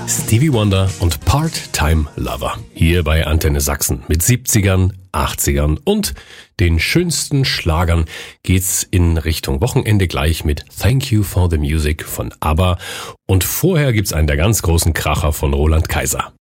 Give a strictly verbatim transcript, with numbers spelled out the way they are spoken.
Stevie Wonder und Part-Time Lover. Hier bei Antenne Sachsen. Mit siebzigern, achtzigern und den schönsten Schlagern geht's in Richtung Wochenende gleich mit Thank You for the Music von ABBA. Und vorher gibt's einen der ganz großen Kracher von Roland Kaiser.